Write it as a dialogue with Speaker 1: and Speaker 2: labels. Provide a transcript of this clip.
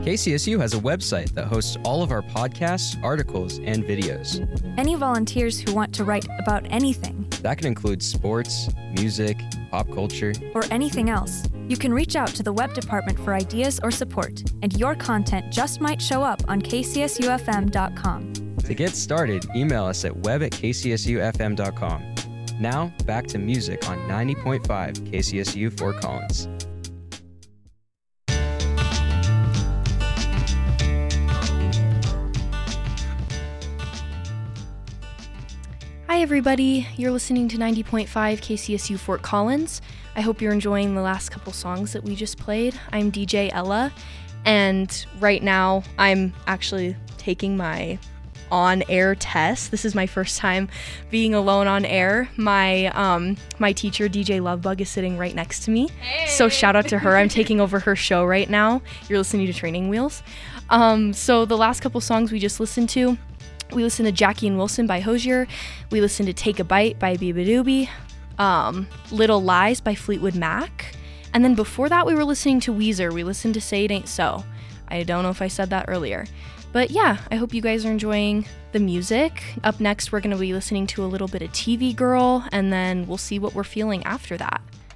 Speaker 1: KCSU has a website that hosts all of our podcasts, articles, and videos.
Speaker 2: Any volunteers who want to write about anything,
Speaker 1: That can include sports, music, pop culture.
Speaker 2: or anything else, you can reach out to the web department for ideas or support, and your content just might show up on kcsufm.com.
Speaker 1: To get started, email us at web@kcsufm.com. Now, back to music on 90.5 KCSU Fort Collins.
Speaker 3: Hi everybody, you're listening to 90.5 KCSU Fort Collins. I hope you're enjoying the last couple songs that we just played. I'm DJ Ella, and right now I'm actually taking my on-air test. This is my first time being alone on air. My teacher, DJ Lovebug, is sitting right next to me. Hey. So shout out to her. I'm taking over her show right now. You're listening to Training Wheels. So the last couple songs we just listened to, we listened to Jackie and Wilson by Hozier. We listened to Take a Bite by Biba Doobie. Little Lies by Fleetwood Mac. And then before that, we were listening to Weezer. We listened to Say It Ain't So. I don't know if I said that earlier. But yeah, I hope you guys are enjoying the music. Up next, we're going to be listening to a little bit of TV Girl, and then we'll see what we're feeling after that.